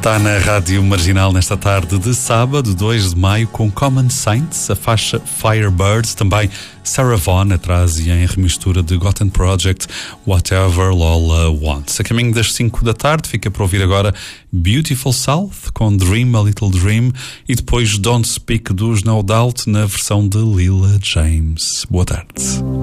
Está na Rádio Marginal nesta tarde de sábado, 2 de maio, com Common Saints, a faixa Firebirds, também Sarah Vaughan atrás e em remistura de Gotham Project, Whatever Lola Wants. A caminho das 5 da tarde fica para ouvir agora Beautiful South com Dream a Little Dream e depois Don't Speak dos No Doubt na versão de Lila James. Boa tarde.